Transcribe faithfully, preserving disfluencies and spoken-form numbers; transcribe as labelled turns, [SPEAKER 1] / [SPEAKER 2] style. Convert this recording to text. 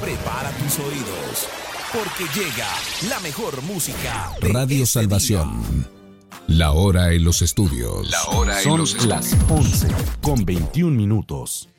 [SPEAKER 1] Prepara tus oídos, porque llega la mejor música de
[SPEAKER 2] Radio
[SPEAKER 1] este
[SPEAKER 2] Salvación.
[SPEAKER 1] día.
[SPEAKER 2] La hora en los estudios.
[SPEAKER 3] La hora en
[SPEAKER 4] Son
[SPEAKER 3] los
[SPEAKER 4] las once con veintiún minutos.